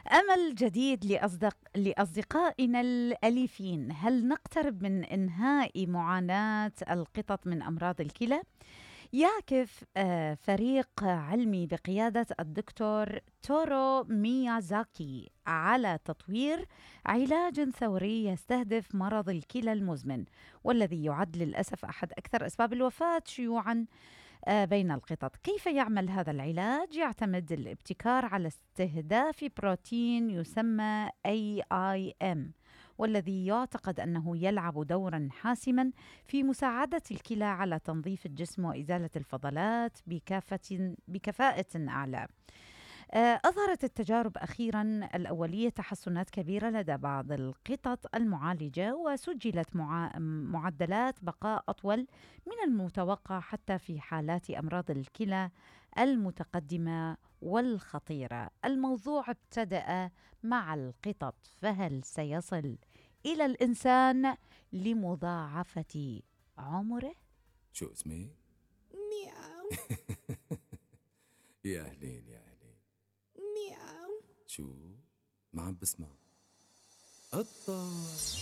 أمل جديد لأصدقائنا الأليفين. هل نقترب من إنهاء معاناة القطط من أمراض الكلى؟ يعكف فريق علمي بقيادة الدكتور تورو ميازاكي على تطوير علاج ثوري يستهدف مرض الكلى المزمن، والذي يعد للأسف أحد أكثر أسباب الوفاة شيوعاً بين القطط. كيف يعمل هذا العلاج؟ يعتمد الابتكار على استهداف بروتين يسمى AIM، والذي يعتقد أنه يلعب دورا حاسما في مساعدة الكلى على تنظيف الجسم وإزالة الفضلات بكفاءة أعلى. أظهرت التجارب أخيرا الأولية تحسنات كبيرة لدى بعض القطط المعالجة، وسجلت معدلات بقاء أطول من المتوقع حتى في حالات أمراض الكلى المتقدمة والخطيرة. الموضوع ابتدأ مع القطط، فهل سيصل إلى الإنسان لمضاعفة عمره؟ شو اسمي؟ مياو. يا أهلين يا أهلين. مياو. شو؟ ما عم بسمع. قطة.